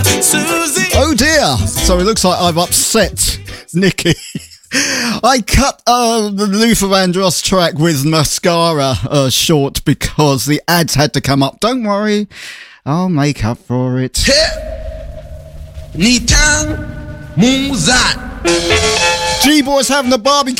Susie. Oh dear. So it looks like I've upset Nikki. I cut the Luther Vandross track with Mascara short because the ads had to come up. Don't worry, I'll make up for it. Nitan Muzat. G-Boy's having a barbecue.